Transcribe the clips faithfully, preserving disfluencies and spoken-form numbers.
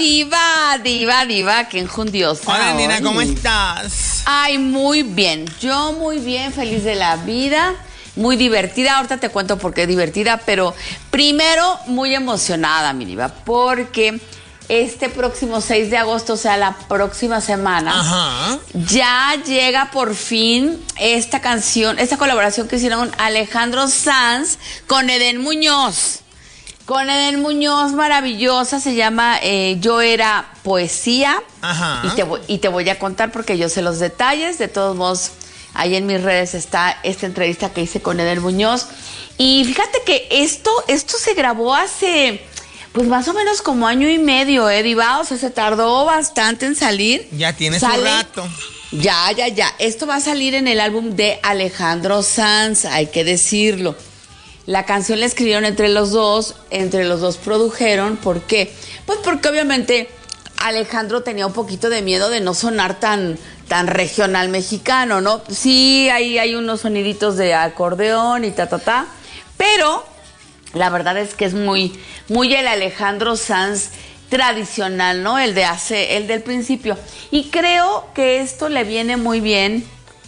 diva, diva, diva, qué enjundiosa. Hola, nena, hoy. ¿cómo estás? Ay, muy bien. Yo muy bien, feliz de la vida, muy divertida. Ahorita te cuento por qué divertida, pero primero muy emocionada, mi diva, porque este próximo seis de agosto, o sea, la próxima semana, Ajá. ya llega por fin esta canción, esta colaboración que hicieron Alejandro Sanz con Edén Muñoz. Con Edén Muñoz, maravillosa, se llama eh, Yo Era Poesía. Ajá. Y te, voy, y te voy a contar porque yo sé los detalles. De todos modos, ahí en mis redes está esta entrevista que hice con Edén Muñoz. Y fíjate que esto, esto se grabó hace, pues más o menos como año y medio, ¿eh, Diva? O sea, se tardó bastante en salir. Ya tiene su Sale- rato. Ya, ya, ya. Esto va a salir en el álbum de Alejandro Sanz, hay que decirlo. La canción la escribieron entre los dos, entre los dos produjeron. ¿Por qué? Pues porque obviamente Alejandro tenía un poquito de miedo de no sonar tan, tan regional mexicano, ¿no? Sí, ahí hay unos soniditos de acordeón y ta, ta, ta. Pero la verdad es que es muy, muy el Alejandro Sanz tradicional, ¿no? El de hace, el del principio. Y creo que esto le viene muy bien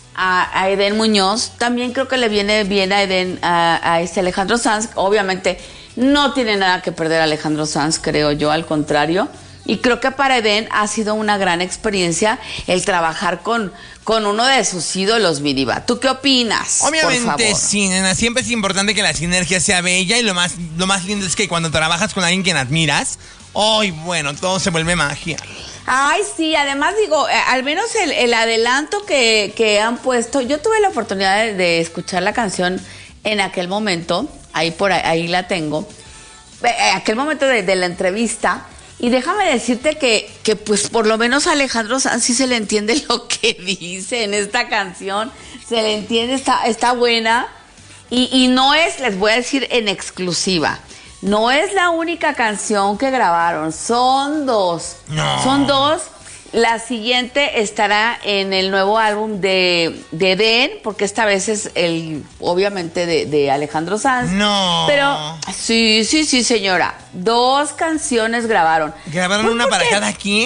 a, a Edén Muñoz. También creo que le viene bien a Edén, a, a este Alejandro Sanz. Obviamente no tiene nada que perder Alejandro Sanz, creo yo, al contrario. Y creo que para Edén ha sido una gran experiencia el trabajar con, con uno de sus ídolos, mi diva. ¿Tú qué opinas? Por Obviamente favor. sí, nena. Siempre es importante que la sinergia sea bella y lo más, lo más lindo es que cuando trabajas con alguien que admiras, ¡ay, bueno, todo se vuelve magia! Ay, sí, además digo, eh, al menos el, el adelanto que, que han puesto, yo tuve la oportunidad de, de escuchar la canción en aquel momento, ahí por ahí, ahí la tengo, eh, aquel momento de, de la entrevista, y déjame decirte que, que pues por lo menos a Alejandro Sanz sí se le entiende lo que dice en esta canción, se le entiende, está, está buena, y, y no es, les voy a decir en exclusiva, no es la única canción que grabaron, son dos. No. Son dos. La siguiente estará en el nuevo álbum de, de Edén, porque esta vez es el, obviamente, de, de Alejandro Sanz. No. Pero, sí, sí, sí, señora. Dos canciones grabaron. ¿Grabaron Pues una para porque- cada quien?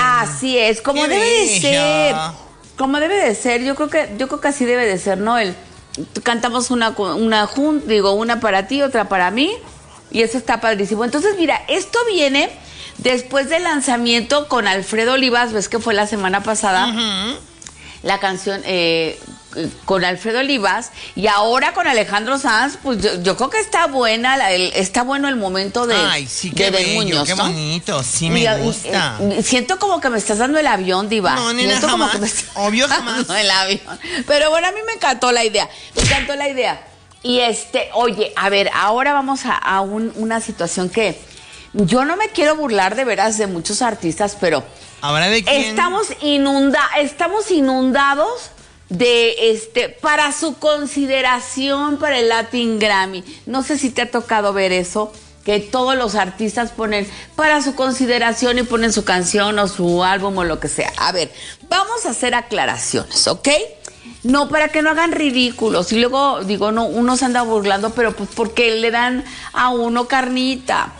Así es, como ¡Qué debe de bello! ser. Como debe de ser, yo creo que, yo creo que así debe de ser, ¿no? El, cantamos una, una jun- digo, una para ti, otra para mí. Y eso está padrísimo. Entonces, mira, esto viene después del lanzamiento con Alfredo Olivas, ves que fue la semana pasada, Ujú. la canción eh, con Alfredo Olivas, y ahora con Alejandro Sanz, pues yo, yo creo que está buena, la- el- está bueno el momento de, Ay, sí, qué de Edén bello, Muñoz, qué ¿no? bonito, sí Y- me y- gusta. y- siento como que me estás dando el avión, diva. No, nena, Siento como jamás. que me estás Obvio, jamás. dando el avión. Pero bueno, a mí me encantó la idea. Me encantó la idea. Y este, oye, a ver, ahora vamos a, a un- una situación que yo no me quiero burlar de veras de muchos artistas, pero ¿Ahora de quién? estamos inunda, estamos inundados de este para su consideración para el Latin Grammy. No sé si te ha tocado ver eso, que todos los artistas ponen para su consideración y ponen su canción o su álbum o lo que sea. A ver, vamos a hacer aclaraciones, ¿ok? No, para que no hagan ridículos. Y luego, digo, no, uno se anda burlando, pero pues porque le dan a uno carnita.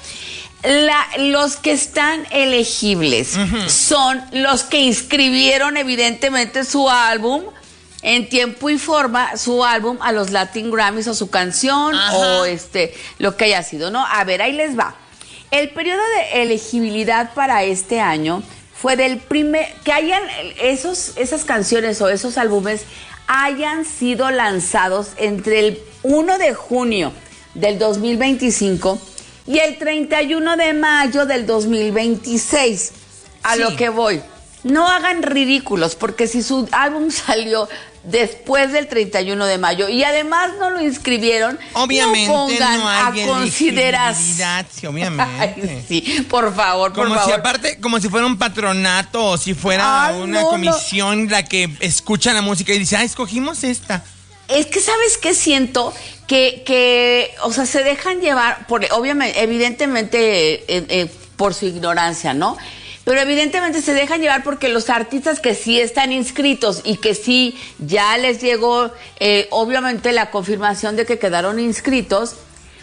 La, los que están elegibles uh-huh. son los que inscribieron evidentemente su álbum en tiempo y forma, su álbum a los Latin Grammys o su canción Ajá. o este lo que haya sido, ¿no? A ver, ahí les va. El periodo de elegibilidad para este año fue del primer, que hayan esos, esas canciones o esos álbumes hayan sido lanzados entre el primero de junio del dos mil veinticinco y el treinta y uno de mayo del dos mil veintiséis. A sí. lo que voy. No hagan ridículos, porque si su álbum salió después del treinta y uno de mayo y además no lo inscribieron, obviamente no pongan no hay a consideración. Sí, obviamente. Ay, sí, por favor, por como favor. si aparte, como si fuera un patronato o si fuera Ay, una no, comisión no. la que escucha la música y dice, ah, escogimos esta. Es que, ¿sabes qué siento? Que, que, o sea, se dejan llevar, por, obviamente, evidentemente, eh, eh, por su ignorancia, ¿no? Pero evidentemente se dejan llevar porque los artistas que sí están inscritos y que sí ya les llegó, eh, obviamente, la confirmación de que quedaron inscritos,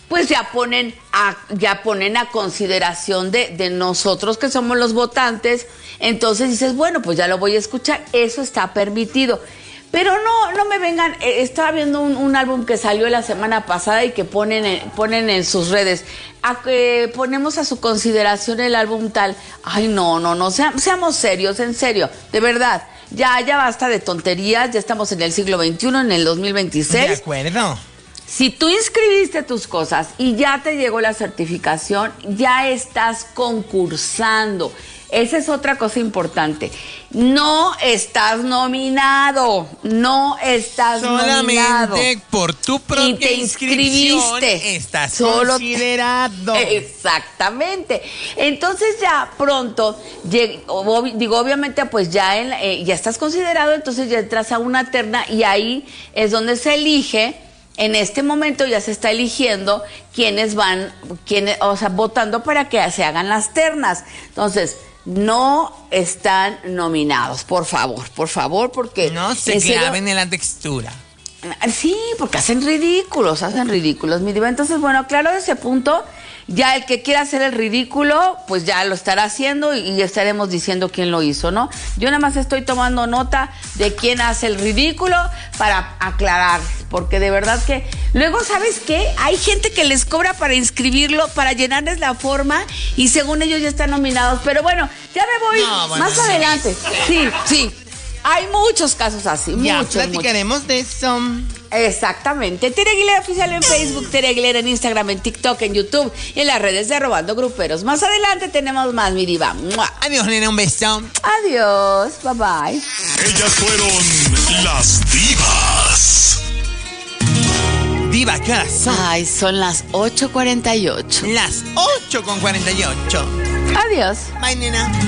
pues ya ponen a, ya ponen a consideración de, de nosotros que somos los votantes. Entonces dices, bueno, pues ya lo voy a escuchar, eso está permitido. Pero no, no me vengan, eh, estaba viendo un, un álbum que salió la semana pasada y que ponen en, ponen en sus redes, a que ponemos a su consideración el álbum tal. Ay, no, no, no, sea, seamos serios, en serio, de verdad. Ya, ya basta de tonterías, ya estamos en el siglo veintiuno, en el dos mil veintiséis. De acuerdo. Si tú inscribiste tus cosas y ya te llegó la certificación, ya estás concursando. Esa es otra cosa importante. No estás nominado, no estás Solamente nominado. Solamente por tu propia y te inscribiste. Estás Solo considerado. Te... Exactamente. Entonces ya pronto, digo, obviamente pues ya, en, eh, ya estás considerado, entonces ya entras a una terna y ahí es donde se elige. En este momento ya se está eligiendo quiénes van, quiénes, o sea, votando para que se hagan las ternas. Entonces, no están nominados, por favor, por favor, porque... No se claven en la textura. Sí, porque hacen ridículos, hacen ridículos, mi diva. Entonces, bueno, claro, ese punto, ya el que quiera hacer el ridículo, pues ya lo estará haciendo y, y estaremos diciendo quién lo hizo, ¿no? Yo nada más estoy tomando nota de quién hace el ridículo para aclarar, porque de verdad que... Luego, ¿sabes qué? Hay gente que les cobra para inscribirlo, para llenarles la forma y según ellos ya están nominados. Pero bueno, ya me voy no, bueno, más sí. adelante. Sí, sí. Hay muchos casos así, ya muchos, platicaremos muchos. de eso. Exactamente. Tere Aguilera Oficial en Facebook, Tere Aguilera en Instagram, en TikTok, en YouTube y en las redes de Robando Gruperos. Más adelante tenemos más, mi diva. ¡Mua! Adiós, nena, un beso. Adiós, bye bye. Ellas fueron las divas. Diva, ¿qué horas son? Ay, son las ocho cuarenta y ocho. Las ocho con cuarenta y ocho. Adiós. Bye, nena.